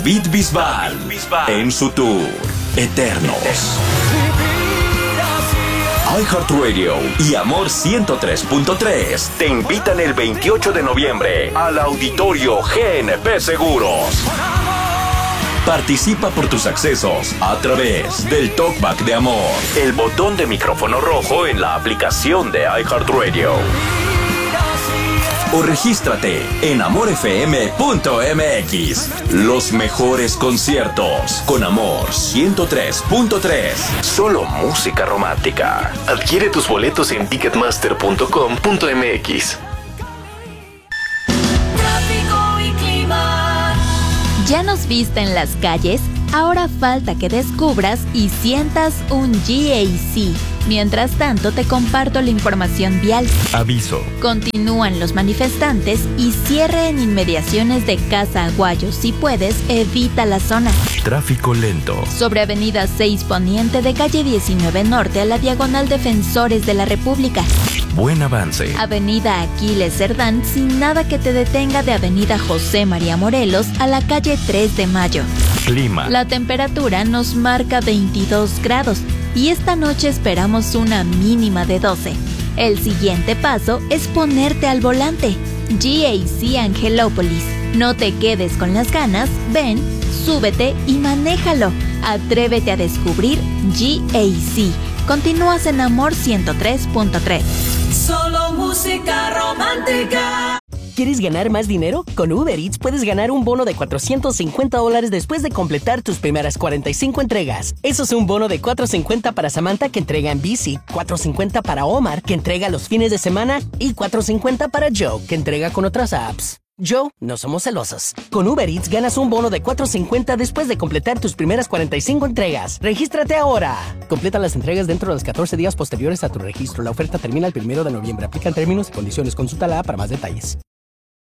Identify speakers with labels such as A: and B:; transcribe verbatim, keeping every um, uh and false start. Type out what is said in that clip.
A: Beat Bisbal en su tour Eternos. iHeartRadio y Amor ciento tres punto tres te invitan el veintiocho de noviembre al Auditorio G N P Seguros. Participa por tus accesos a través del Talkback de Amor, el botón de micrófono rojo en la aplicación de iHeartRadio. O regístrate en amor f m punto m x. Los mejores conciertos con Amor ciento tres punto tres. Solo música romántica.
B: Adquiere tus boletos en ticketmaster punto com punto m x.
C: Tráfico y clima. ¿Ya nos viste en las calles? Ahora falta que descubras y sientas un G A C. Mientras tanto, te comparto la información vial.
D: Aviso.
C: Continúan los manifestantes y cierre en inmediaciones de Casa Aguayo. Si puedes, evita la zona.
D: Tráfico lento.
C: Sobre Avenida seis Poniente de calle diecinueve Norte a la diagonal Defensores de la República.
D: Buen avance.
C: Avenida Aquiles Cerdán sin nada que te detenga de Avenida José María Morelos a la calle tres de Mayo.
D: Clima.
C: La temperatura nos marca veintidós grados y esta noche esperamos una mínima de doce. El siguiente paso es ponerte al volante. G A C Angelópolis. No te quedes con las ganas, ven, súbete y manéjalo. Atrévete a descubrir G A C. Continúas en Amor ciento tres punto tres.
E: Solo música romántica.
F: ¿Quieres ganar más dinero? Con Uber Eats puedes ganar un bono de cuatrocientos cincuenta dólares después de completar tus primeras cuarenta y cinco entregas. Eso es un bono de cuatrocientos cincuenta para Samantha, que entrega en bici, cuatrocientos cincuenta para Omar, que entrega los fines de semana, y cuatrocientos cincuenta para Joe, que entrega con otras apps. Joe, no somos celosos. Con Uber Eats ganas un bono de cuatrocientos cincuenta después de completar tus primeras cuarenta y cinco entregas. ¡Regístrate ahora! Completa las entregas dentro de los catorce días posteriores a tu registro. La oferta termina el primero de noviembre. Aplican términos y condiciones. Consulta la app para más detalles.